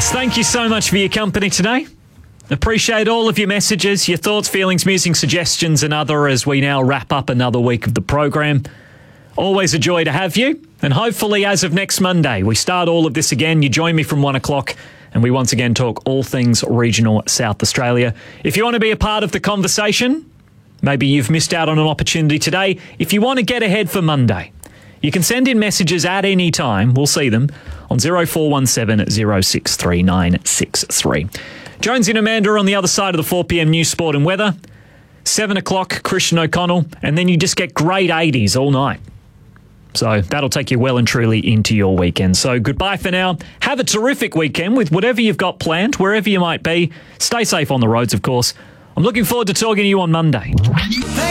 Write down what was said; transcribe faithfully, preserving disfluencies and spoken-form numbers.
Yes, thank you so much for your company today. Appreciate all of your messages, your thoughts, feelings, musings, suggestions and other as we now wrap up another week of the program. Always a joy to have you. And hopefully as of next Monday, we start all of this again. You join me from one o'clock and we once again talk all things regional South Australia. If you want to be a part of the conversation, maybe you've missed out on an opportunity today. If you want to get ahead for Monday, you can send in messages at any time. We'll see them on zero four one seven zero six three nine six three. Jonesy and Amanda are on the other side of the four p.m. news, sport and weather. seven o'clock, Christian O'Connell. And then you just get great eighties all night. So that'll take you well and truly into your weekend. So goodbye for now. Have a terrific weekend with whatever you've got planned, wherever you might be. Stay safe on the roads, of course. I'm looking forward to talking to you on Monday.